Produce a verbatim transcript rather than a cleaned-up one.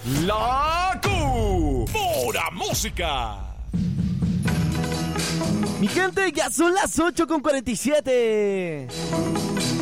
La Q. Pura música. Mi gente, ya son las ocho con cuarenta y siete.